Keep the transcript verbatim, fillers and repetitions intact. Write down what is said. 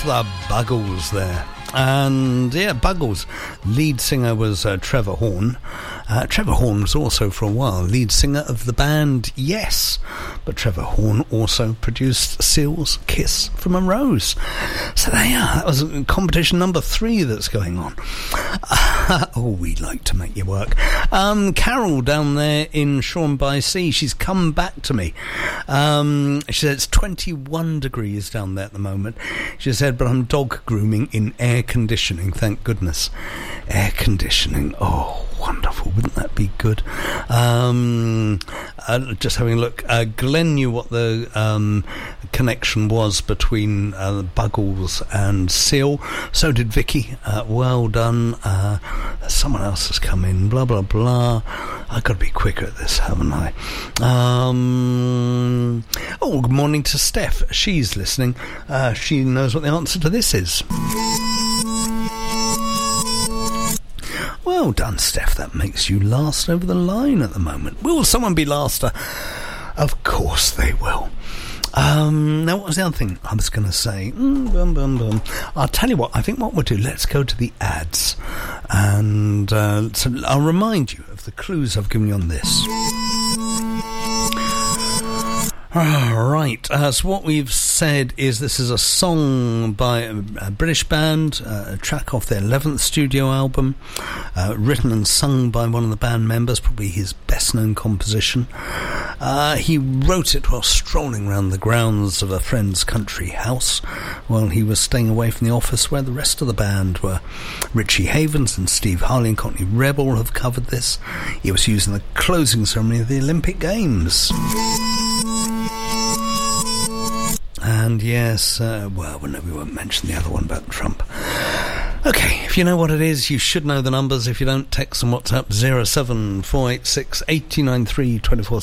the Buggles there. And yeah, Buggles, lead singer was uh, Trevor Horn. Uh, Trevor Horn was also for a while lead singer of the band Yes, but Trevor Horn also produced Seal's Kiss from a Rose. So there you are. That was competition number three that's going on. Uh, oh, we'd like to make you work. Um, Carol down there in Shoreham by Sea, she's come back to me. Um, she said it's twenty-one degrees down there at the moment. She said, but I'm dog grooming in air conditioning, thank goodness. Air conditioning, oh, wonderful, wouldn't that be good? Um, uh, just having a look, uh, Glenn knew what the um, connection was between uh, Buggles and Seal, so did Vicky. Uh, well done. Uh, someone else has come in, blah blah blah. I've got to be quicker at this, haven't I? Um, oh, good morning to Steph, she's listening. Uh, she knows what the answer to this is. Well done, Steph. That makes you last over the line at the moment. Will someone be last? Of course they will. Um, now, what was the other thing I was going to say? Mm, bum, bum, bum. I'll tell you what, I think what we'll do, let's go to the ads. And uh, so I'll remind you of the clues I've given you on this. All right, uh, so what we've said is this is a song by a, a British band, uh, a track off their eleventh studio album, uh, written and sung by one of the band members, probably his best-known composition. Uh, he wrote it while strolling around the grounds of a friend's country house while he was staying away from the office where the rest of the band were. Richie Havens and Steve Harley and Courtney Rebel have covered this. It was used in the closing ceremony of the Olympic Games. And yes, uh, well, no, we won't mention the other one about Trump. Okay, if you know what it is, you should know the numbers. If you don't, text and WhatsApp zero seven four eight six eight nine three two four